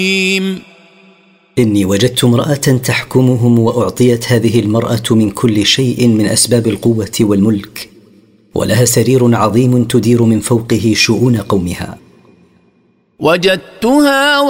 إني وجدت امرأة تحكمهم، وأعطيت هذه المرأة من كل شيء من أسباب القوة والملك، ولها سرير عظيم تدير من فوقه شؤون قومها. وجدتها